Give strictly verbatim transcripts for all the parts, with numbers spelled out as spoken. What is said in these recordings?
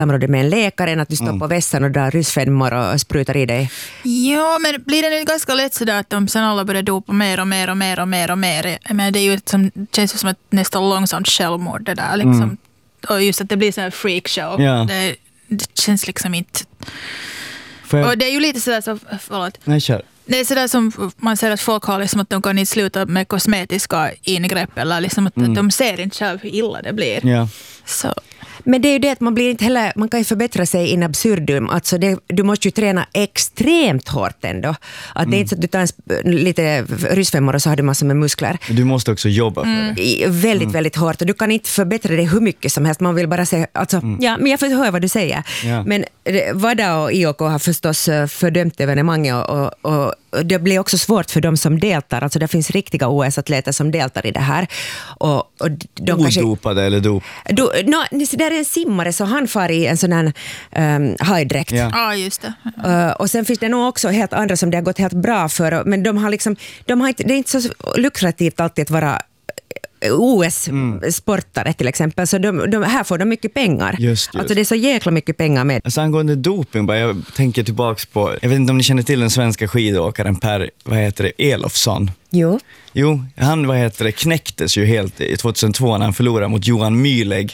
samråd med en läkare än att du står mm. på vässan och drar rysfenmor och sprutar i dig? Ja, men blir det nu ganska lätt sådär att de sen alla börjar dopa mer och mer och mer och mer och mer. Men det är ju som, känns som ett nästan långsamt självmord det där. Liksom. Mm. Och just att det blir så här freakshow. Ja. Det, det känns liksom inte... Jag... Och det är ju lite sådär så... Förlåt. Nej, kör. Det är sådär som man ser att folk har liksom att de kan inte sluta med kosmetiska ingrepp eller liksom att mm. de ser inte själv hur illa det blir. Ja. Så... Men det är ju det att man blir inte heller, man kan ju förbättra sig in absurdum. Alltså det, du måste ju träna extremt hårt ändå. Att mm. det är inte så att du tar en, lite rysfemmor och så har du massor med muskler. Du måste också jobba för mm. det. I, väldigt, mm. väldigt hårt. Och du kan inte förbättra det hur mycket som helst. Man vill bara säga, alltså, mm. ja, men jag får höra vad du säger. Ja. Men Wada och I O K har förstås fördömt evenemanget och, och, och det blir också svårt för dem som deltar. Alltså det finns riktiga O S-atleter som deltar i det här. Och, och de Odopade kanske, eller dop? Do, no, där är en simmare så han far i en sån här um, hajdräkt. Ja, ah, just det. Uh, och sen finns det nog också helt andra som det har gått helt bra för. Men de har liksom, de har inte, det är inte så lukrativt alltid att vara O S-sportare mm. till exempel. Så de, de, här får de mycket pengar. Just, just. Alltså det är så jäkla mycket pengar med. Alltså angående doping, bara, jag tänker tillbaks på, jag vet inte om ni känner till den svenska skidåkaren Per, vad heter det, Elofsson. Jo. Jo, han, vad heter det, knäcktes ju helt i tjugohundratvå när han förlorade mot Johan Myhlegg.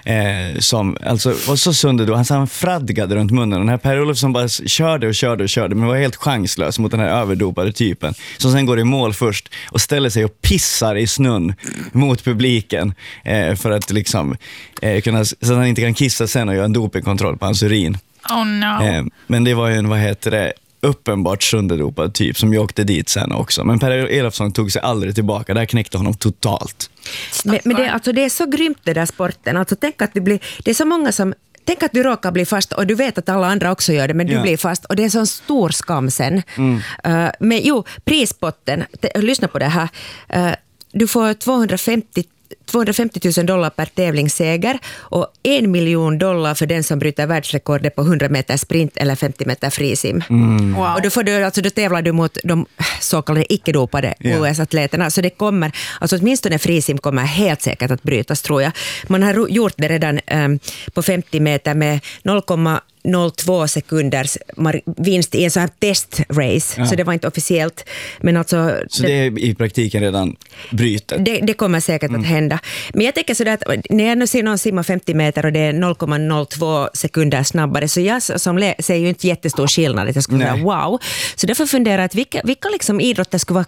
Eh, som alltså var så sönder då, han, han fradgade runt munnen och den här Per Olofsson bara körde och körde och körde men var helt chanslös mot den här överdopade typen som sen går i mål först och ställer sig och pissar i snön mot publiken eh, för att liksom eh, kunna, så att han inte kan kissa sen och göra en dopingkontroll på hans urin. Oh no. eh, men det var ju en, vad heter det, uppenbart sönderdopad typ som jag åkte dit sen också. Men Per Elofsson tog sig aldrig tillbaka. Där knäckte honom totalt. Men, men det, alltså, det är så grymt det där sporten. Alltså, tänk att det, blir, det är så många som... Tänk att du råkar bli fast och du vet att alla andra också gör det men du ja. blir fast och det är en sån stor skam sen. Mm. Uh, men jo, prispotten, te, lyssna på det här. Uh, du får tvåhundrafemtio tusen dollar per tävlingsseger och en miljon dollar för den som bryter världsrekordet på hundra meter sprint eller femtio meter frisim. Mm. Wow. Och då, får du, alltså, då tävlar du mot de så kallade icke-dopade yeah. O S-atleterna. Så det kommer, alltså åtminstone frisim kommer helt säkert att brytas tror jag. Man har gjort det redan um, på femtio meter med noll komma noll två sekunders vinst i en sån här testrace. Ja. Så det var inte officiellt. Men alltså, så det, det är i praktiken redan brytet? Det, det kommer säkert mm. att hända. Men jag tänker sådär att när jag nu ser någon simma femtio meter och det är noll komma noll två sekunder snabbare så jag som le- ser ju inte jättestor skillnad. Jag skulle säga wow. Så därför funderar jag att vilka, vilka liksom idrotter skulle vara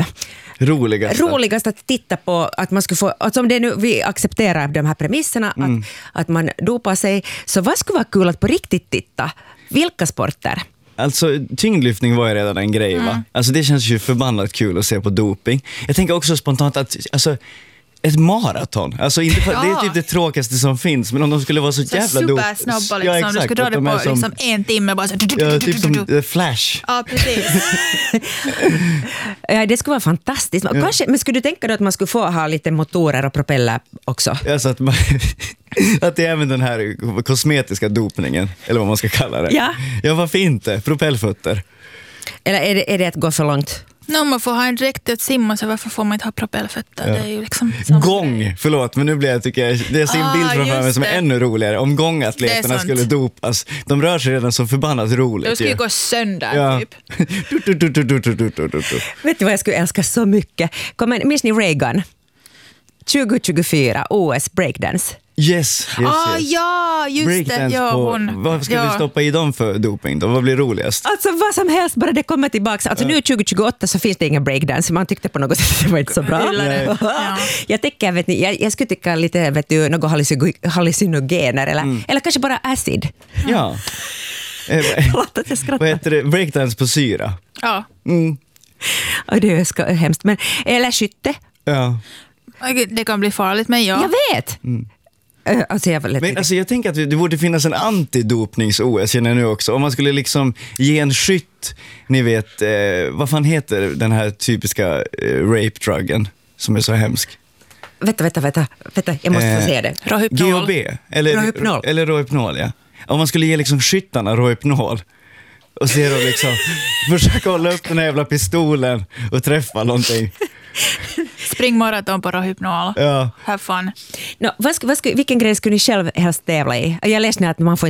roligast. roligast att titta på att man skulle få, alltså om det nu vi accepterar de här premisserna mm. att, att man dopar sig, så vad skulle vara kul att på riktigt titta? Vilka sporter? Alltså tyngdlyftning var ju redan en grej mm. va? Alltså det känns ju förbannat kul att se på doping. Jag tänker också spontant att alltså ett maraton. Alltså inte för, ja. Det är typ det tråkigaste som finns, men om de skulle vara så, så jävla supersnabba liksom. Ja, exakt, du skulle dra det på som, liksom en timme bara så. Ja, typ som The Flash. Ja, precis. Ja, det skulle vara fantastiskt. Ja. Kanske, men skulle du tänka då att man skulle få ha lite motorer och propeller också? Ja, så att man att det är även den här kosmetiska dopningen eller vad man ska kalla det. Ja. Ja, varför inte? Propellfötter. Eller är det, är det att gå för långt? No, man får ha en dräkt att simma, så varför får man inte ha propellfötter? Ja. Det är ju liksom gång, förlåt, men nu blir jag, tycker jag, det är en ah, bild framför mig som är ännu roligare. Om gångatleterna skulle dopas. De rör sig redan så förbannat roligt. De skulle ju gå sönder, ja. typ. Vet du vad jag skulle älska så mycket? Kom igen, minns ni Reagan? tjugo tjugofyra O S breakdance. Yes, yes, ah, yes. Ja, just breakdance det. Ja, på, hon, vad ska ja. vi stoppa i dem för doping då? Vad blir roligast? Alltså vad som helst, bara det kommer tillbaka. Alltså nu tjugo tjugoåtta så finns det ingen breakdance. Man tyckte på något sätt att det var inte så bra. Ja. Jag tänker, vet ni, jag, jag skulle tycka lite, vet du, något hallucinogener eller, mm. eller kanske bara acid. Ja. Vad heter det? Breakdance på syra. Ja. Mm. Och det är ska, hemskt. Men, eller skytte. Ja. Det kan bli farligt, men ja. Jag vet. Mm. Alltså jag, men alltså jag tänker att det borde finnas en antidopnings-O S, känner jag nu också. Om man skulle liksom ge en skytt, ni vet, eh, vad fan heter den här typiska eh, rape-druggen som är så hemsk? Vänta, vänta, vänta, vänta. Jag måste eh, få se det. Rohypnol. G H B, eller Rohypnol. Eller Rohypnol, ja. Om man skulle ge liksom skyttarna Rohypnol och se då liksom försöka hålla upp den här jävla pistolen och träffa någonting. Spring maraton på Rohypnol. Ja. Have fun. No, vad, vad, vilken grej skulle ni själv helst tävla i? Jag läste att man får